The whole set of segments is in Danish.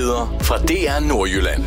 Nyheder fra DR Nordjylland.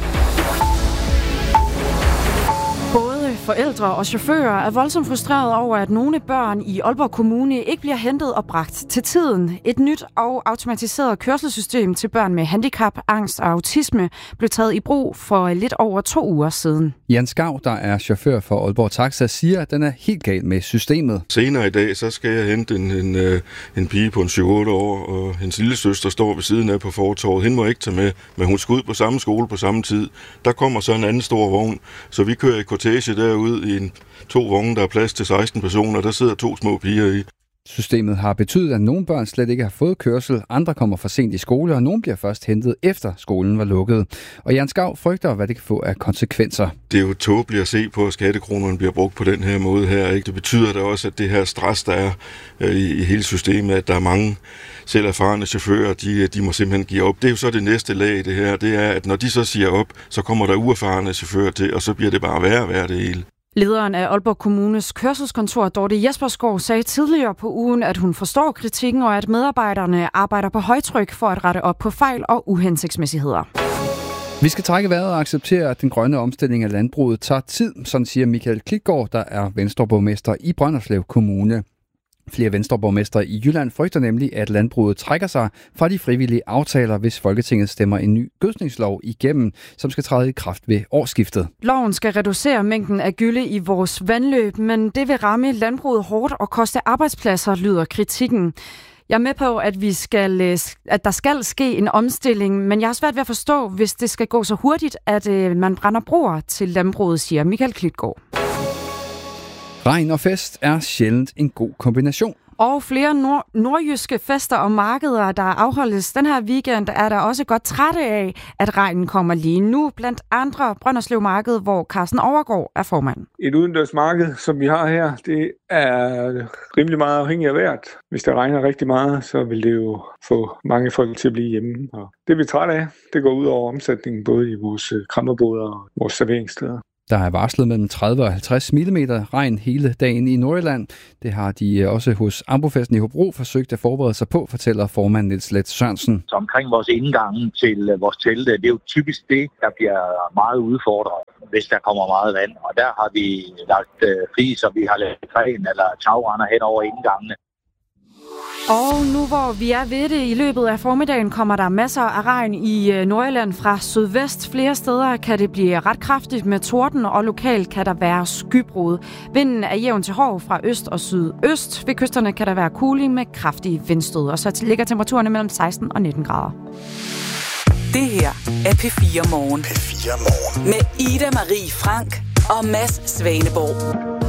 Både forældre og chauffører er voldsomt frustrerede over, at nogle børn i Aalborg Kommune ikke bliver hentet og bragt til tiden. Et nyt og automatiseret kørselssystem til børn med handicap, angst og autisme blev taget i brug for lidt over 2 uger siden. Jan Skav, der er chauffør for Aalborg Taxa, siger, at den er helt gal med systemet. Senere i dag, så skal jeg hente en pige på 7-8 år, og hendes lille søster står ved siden af på fortovet. Hende må ikke tage med, men hun skal ud på samme skole på samme tid. Der kommer så en anden stor vogn, så vi kører i kortege derude i 2 vogne, der er plads til 16 personer. Der sidder 2 små piger i. Systemet har betydet, at nogle børn slet ikke har fået kørsel, andre kommer for sent i skole, og nogle bliver først hentet efter skolen var lukket. Og Jan Skav frygter, hvad det kan få af konsekvenser. Det er jo tåbeligt at se på, at skattekronerne bliver brugt på den her måde her. Ikke? Det betyder da også, at det her stress, der er i hele systemet, at der er mange selv erfarne chauffører, de må simpelthen give op. Det er jo så det næste lag i det her, det er, at når de så siger op, så kommer der uerfarne chauffører til, og så bliver det bare værre og værre det hele. Lederen af Aalborg Kommunes kørselskontor, Dorte Jespersgaard, sagde tidligere på ugen, at hun forstår kritikken, og at medarbejderne arbejder på højtryk for at rette op på fejl og uhensigtsmæssigheder. Vi skal trække vejret og acceptere, at den grønne omstilling af landbruget tager tid, sådan siger Michael Klitgaard, der er Venstreborgmester i Brønderslev Kommune. Flere Venstreborgmestre i Jylland frygter nemlig, at landbruget trækker sig fra de frivillige aftaler, hvis Folketinget stemmer en ny gødskningslov igennem, som skal træde i kraft ved årsskiftet. Loven skal reducere mængden af gylle i vores vandløb, men det vil ramme landbruget hårdt og koste arbejdspladser, lyder kritikken. Jeg er med på, at der skal ske en omstilling, men jeg har svært ved at forstå, hvis det skal gå så hurtigt, at man brænder broer til landbruget, siger Michael Klitgaard. Regn og fest er sjældent en god kombination. Og flere nordjyske fester og markeder, der afholdes den her weekend, er der også godt trætte af, at regnen kommer lige nu. Blandt andre Brønderslev Marked, hvor Carsten Overgaard er formand. Et udendørs marked, som vi har her, det er rimelig meget afhængigt af vejret. Hvis der regner rigtig meget, så vil det jo få mange folk til at blive hjemme. Og det er vi trætte af. Det går ud over omsætningen både i vores krammerboder og vores serveringssteder. Der er varslet mellem 30 og 50 mm regn hele dagen i Nordjylland. Det har de også hos Ambofesten i Hobro forsøgt at forberede sig på, fortæller formand Niels Leth Sørensen. Så omkring vores indgange til vores telte, det er jo typisk det, der bliver meget udfordret, hvis der kommer meget vand. Og der har vi lagt flis, og vi har lagt træen eller tagrender hen over indgangene. Og nu hvor vi er ved det, i løbet af formiddagen kommer der masser af regn i Nordjylland fra sydvest. Flere steder kan det blive ret kraftigt med torden, og lokalt kan der være skybrud. Vinden er jævn til hård fra øst og sydøst. Ved kysterne kan der være kuling med kraftige vindstød, og så ligger temperaturerne mellem 16 og 19 grader. Det her er P4 Morgen. P4 Morgen. Med Ida Marie Frank og Mads Svaneborg.